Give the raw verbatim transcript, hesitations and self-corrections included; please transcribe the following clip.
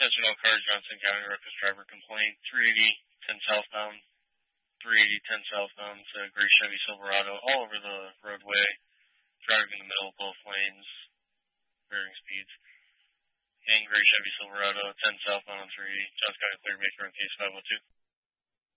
Attention all cars, Johnson County, reckless driver complaint, three eighty, ten southbound, three eighty, ten southbound, uh, gray Chevy Silverado, all over the roadway, driving in the middle of both lanes, varying speeds. And gray Chevy Silverado, ten southbound on three eighty, Johnson County, clear, make your own case five oh two.